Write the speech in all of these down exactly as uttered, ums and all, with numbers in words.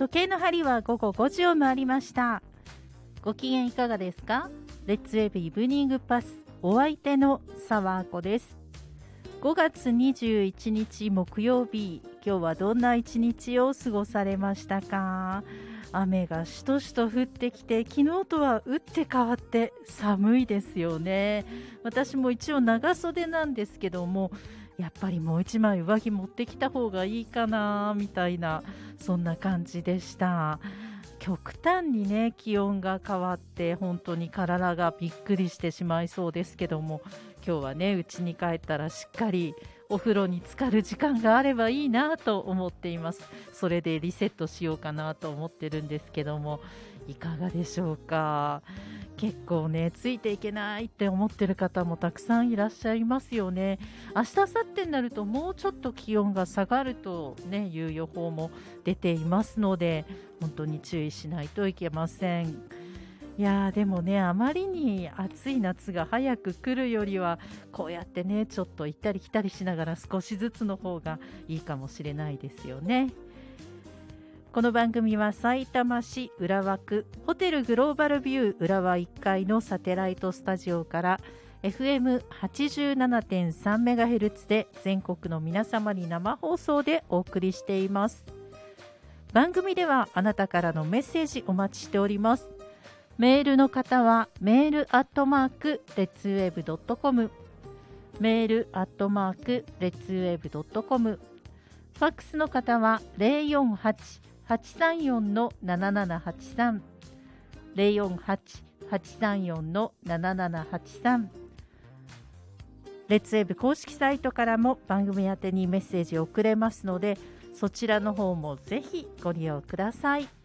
時計の針は午後ごじを回りました。ご機嫌いかがですか？レッツウェブイブニングパス、お相手の沢子です。ごがつにじゅういちにち木曜日、今日はどんな一日を過ごされましたか？雨がしとしと降ってきて、昨日とは打って変わって寒いですよね。私も一応長袖なんですけども、やっぱりもう一枚上着持ってきた方がいいかなみたいな、そんな感じでした。極端にね気温が変わって本当に体がびっくりしてしまいそうですけども、今日はね家に帰ったらしっかりお風呂に浸かる時間があればいいなと思っています。それでリセットしようかなと思ってるんですけども、いかがでしょうか？結構ねついていけないって思ってる方もたくさんいらっしゃいますよね。明日明後日になるともうちょっと気温が下がると、ね、いう予報も出ていますので、本当に注意しないといけません。いやーでもね、あまりに暑い夏が早く来るよりはこうやってねちょっと行ったり来たりしながら少しずつの方がいいかもしれないですよね。この番組はさいたま市浦和区ホテルグローバルビュー浦和いっかいのサテライトスタジオから エフエムはちじゅうななてんさんメガヘルツ で全国の皆様に生放送でお送りしています。番組ではあなたからのメッセージお待ちしております。メールの方はメールアットマークレッツウェブドットコム、メールアットマークレッツウェブドットコム、ファックスの方はゼロよんはち はちさんよん のななななはちさん、ゼロよんはち はちさんよん のななななはちさん、レッツウェブ公式サイトからも番組宛てにメッセージを送れますので、そちらの方もぜひご利用ください。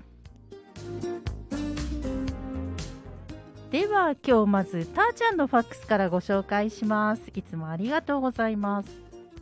では今日まずたーちゃんのファックスからご紹介します。いつもありがとうございます。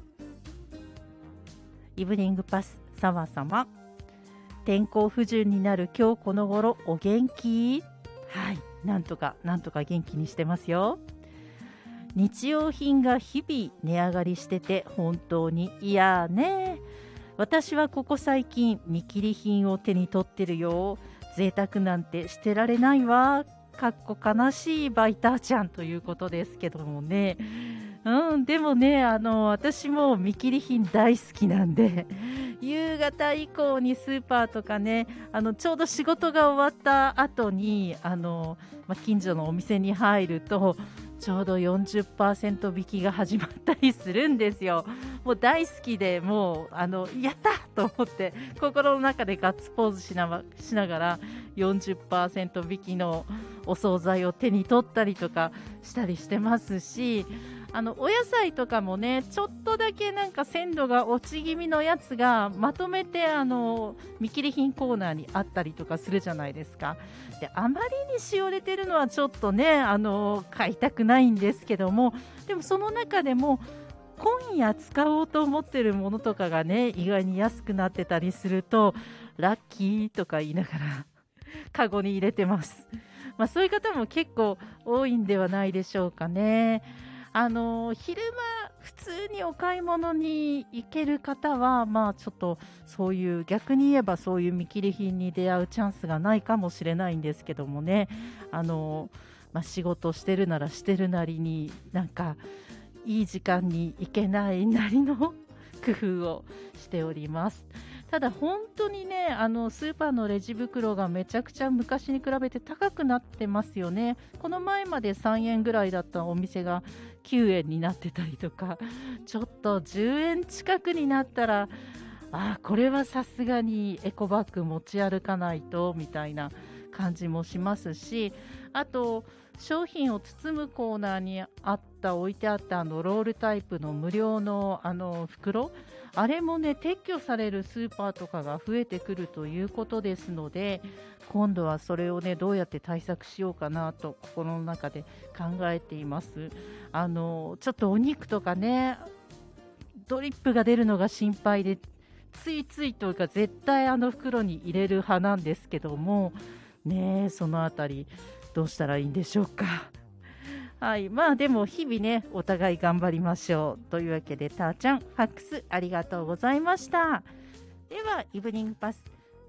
イブニングパス様様、天候不順になる今日この頃お元気？はい、なんとかなんとか元気にしてますよ。日用品が日々値上がりしてて本当に嫌ね。私はここ最近見切り品を手に取ってるよ。贅沢なんてしてられないわ。かっこ悲しいバイターちゃんということですけどもね。うん、でもね、あの私も見切り品大好きなんで、夕方以降にスーパーとかね、あのちょうど仕事が終わった後にあの、まあ、近所のお店に入るとちょうど よんじゅっパーセント 引きが始まったりするんですよ。もう大好きで、もうあのやったと思って心の中でガッツポーズしな、しながら よんじゅっパーセント 引きのお惣菜を手に取ったりとかしたりしてますし、あのお野菜とかもねちょっとだけなんか鮮度が落ち気味のやつがまとめてあの見切り品コーナーにあったりとかするじゃないですか。であまりにしおれてるのはちょっとねあの買いたくないんですけども、でもその中でも今夜使おうと思ってるものとかがね意外に安くなってたりするとラッキーとか言いながらカゴに入れてます。まあ、そういう方も結構多いんではないでしょうかね。あの昼間普通にお買い物に行ける方は、まあちょっとそういう逆に言えばそういう見切り品に出会うチャンスがないかもしれないんですけどもね、あの、まあ、仕事してるならしてるなりになんかいい時間に行けないなりの工夫をしております。ただ本当にねあのスーパーのレジ袋がめちゃくちゃ昔に比べて高くなってますよね。この前までさんえんぐらいだったお店がきゅうえんになってたりとか、ちょっとじゅうえん近くになったらあこれはさすがにエコバッグ持ち歩かないとみたいな感じもしますし、あと商品を包むコーナーにあった置いてあったあのロールタイプの無料のあの袋、あれもね撤去されるスーパーとかが増えてくるということですので、今度はそれをねどうやって対策しようかなと心の中で考えています。あのちょっとお肉とかねドリップが出るのが心配でついついというか絶対あの袋に入れる派なんですけどもね、そのあたりどうしたらいいんでしょうか。はい、まあでも日々ねお互い頑張りましょうというわけで、たーちゃんファックスありがとうございました。ではイブニングパス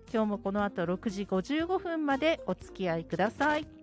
今日もこの後ろくじごじゅうごふんまでお付き合いください。